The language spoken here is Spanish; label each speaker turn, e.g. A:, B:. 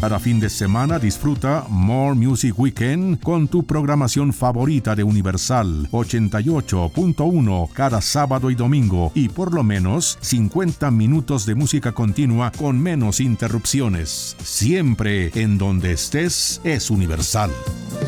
A: Cada fin de semana disfruta More Music Weekend con tu programación favorita de Universal 88.1 cada sábado y domingo, y por lo menos 50 minutos de música continua con menos interrupciones. Siempre en donde estés es Universal.